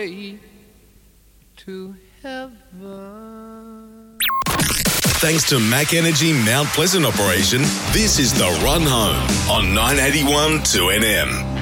way to heaven. Thanks to Mac Energy Mount Pleasant operation, this is The Run Home on 981 2NM.